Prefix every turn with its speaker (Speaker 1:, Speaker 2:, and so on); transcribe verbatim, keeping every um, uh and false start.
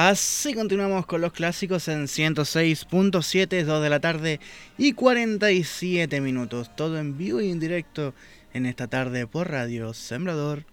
Speaker 1: Así continuamos con los clásicos en ciento seis punto siete, dos de la tarde y cuarenta y siete minutos. Todo en vivo y en directo en esta tarde por Radio Sembrador.